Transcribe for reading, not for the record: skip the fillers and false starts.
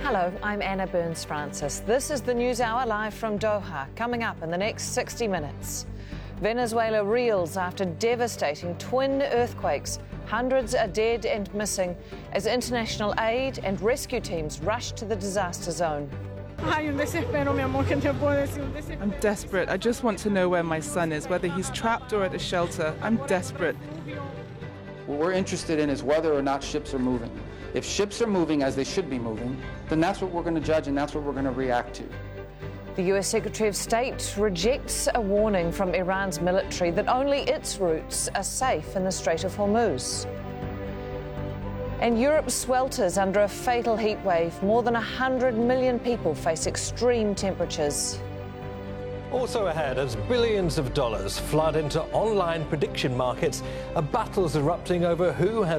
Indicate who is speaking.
Speaker 1: Hello, I'm Anna Burns-Francis. This is the News Hour live from Doha. Coming up in the next 60 minutes. Venezuela reels after devastating twin earthquakes. Hundreds are dead and missing as international aid and rescue teams rush to the disaster zone.
Speaker 2: I'm desperate. I just want to know where my son is, whether he's trapped or at a shelter. I'm desperate.
Speaker 3: What we're interested in is whether or not ships are moving. If ships are moving as they should be moving, then that's what we're going to judge and that's what we're going to react to.
Speaker 1: The US Secretary of State rejects a warning from Iran's military that only its routes are safe in the Strait of Hormuz. And Europe swelters under a fatal heat wave. More than 100 million people face extreme temperatures.
Speaker 4: Also ahead, as billions of dollars flood into online prediction markets, a battle's erupting over who has